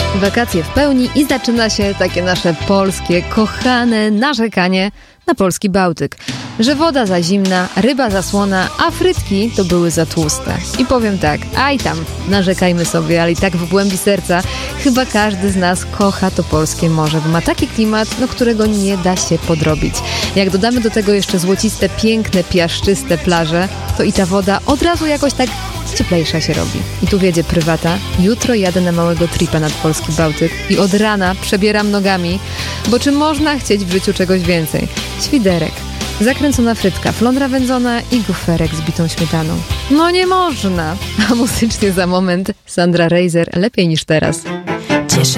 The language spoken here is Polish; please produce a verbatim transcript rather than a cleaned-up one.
Wakacje w pełni i zaczyna się takie nasze polskie, kochane narzekanie na polski Bałtyk. Że woda za zimna, ryba za słona, a frytki to były za tłuste. I powiem tak, aj tam, narzekajmy sobie, ale i tak w głębi serca chyba każdy z nas kocha to polskie morze, bo ma taki klimat, no którego nie da się podrobić. Jak dodamy do tego jeszcze złociste, piękne, piaszczyste plaże, to i ta woda od razu jakoś tak cieplejsza się robi. I tu wiedzie prywata. Jutro jadę na małego tripa nad polski Bałtyk i od rana przebieram nogami, bo czy można chcieć w życiu czegoś więcej? Świderek, zakręcona frytka, flądra wędzona i goferek z bitą śmietaną. No nie można! A muzycznie za moment Sandra Reiser, lepiej niż teraz.